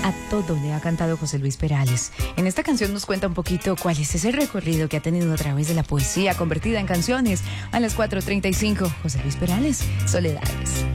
A todo le ha cantado José Luis Perales. En esta canción nos cuenta un poquito cuál es ese recorrido que ha tenido a través de la poesía convertida en canciones. A las 4:35, José Luis Perales, Soledades.